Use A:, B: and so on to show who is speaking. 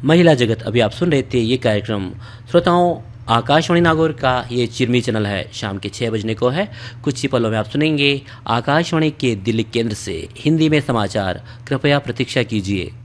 A: महिला जगत। अभी आप सुन रहे थे ये कार्यक्रम। श्रोताओं, आकाशवाणी नागौर का ये चिरमी चैनल है, शाम के 6 बजने को है। कुछ ही पलों में आप सुनेंगे आकाशवाणी के दिल्ली केंद्र से हिंदी में समाचार। कृपया प्रतीक्षा कीजिए।